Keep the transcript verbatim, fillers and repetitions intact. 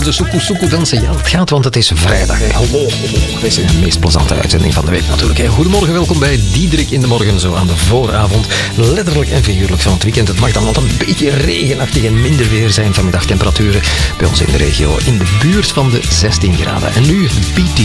de soekoe soekoe dansen. Ja, dat gaat, want het is vrijdag. Hè. Oh, oh, oh. Het is de meest plezante uitzending van de week natuurlijk. Hè. Goedemorgen, welkom bij Diederik in de Morgen, zo aan de vooravond. Letterlijk en figuurlijk van het weekend. Het mag dan wat een beetje regenachtig en minder weer zijn. Vanmiddag temperaturen bij ons in de regio in de buurt van de zestien graden. En nu B T